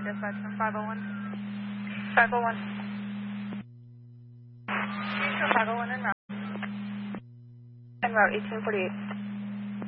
dispatch from 501. 501. 501 en route. En route 1848.